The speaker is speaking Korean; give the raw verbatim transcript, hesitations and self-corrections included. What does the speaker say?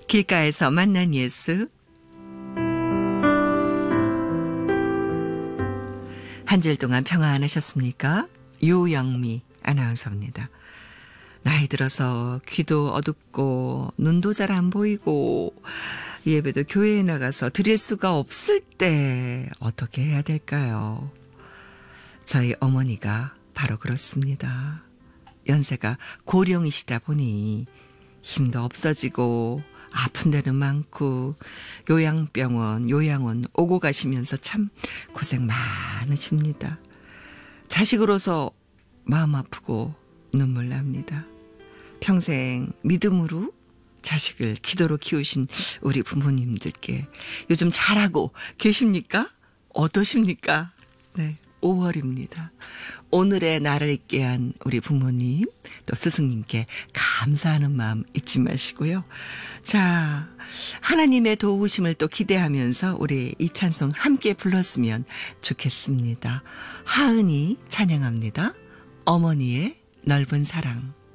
길가에서 만난 예수. 한 주일 동안 평화 안 하셨습니까? 유영미 아나운서입니다. 나이 들어서 귀도 어둡고 눈도 잘 안 보이고 예배도 교회에 나가서 드릴 수가 없을 때 어떻게 해야 될까요? 저희 어머니가 바로 그렇습니다. 연세가 고령이시다 보니 힘도 없어지고 아픈 데는 많고 요양병원, 요양원 오고 가시면서 참 고생 많으십니다. 자식으로서 마음 아프고 눈물 납니다. 평생 믿음으로 자식을 기도로 키우신 우리 부모님들께 요즘 잘하고 계십니까? 어떠십니까? 네, 오월입니다. 오늘의 나를 있게 한 우리 부모님, 또 스승님께 감사하는 마음 잊지 마시고요. 자, 하나님의 도우심을 또 기대하면서 우리 이 찬송 함께 불렀으면 좋겠습니다. 하은이 찬양합니다. 어머니의 넓은 사랑.